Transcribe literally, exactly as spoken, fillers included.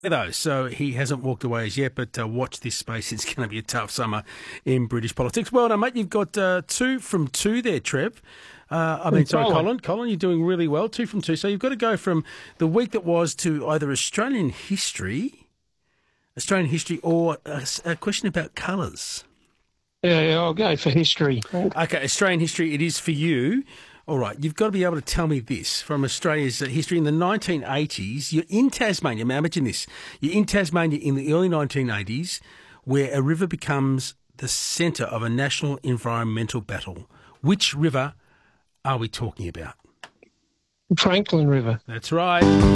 though, so he hasn't walked away as yet, but uh, watch this space. It's going to be a tough summer in British politics. Well done, mate. You've got uh, two from two there, Trev. Uh, I mean, sorry, Colin. Colin, you're doing really well. Two from two. So you've got to go from the week that was to either Australian history, Australian history, or a, a question about colours. Yeah, yeah, I'll go for history. Okay, Australian history it is for you. All right, you've got to be able to tell me this from Australia's history. In the nineteen eighties, you're in Tasmania. Now, imagine this. You're in Tasmania in the early nineteen eighties, where a river becomes the centre of a national environmental battle. Which river are we talking about? Franklin River. That's right.